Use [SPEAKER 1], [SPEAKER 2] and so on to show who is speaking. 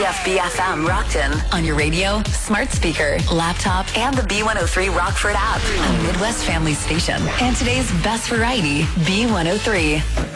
[SPEAKER 1] WFB FM Rockton on your radio, smart speaker, laptop, and the B103 Rockford app. A Midwest family station. And today's best variety, B103.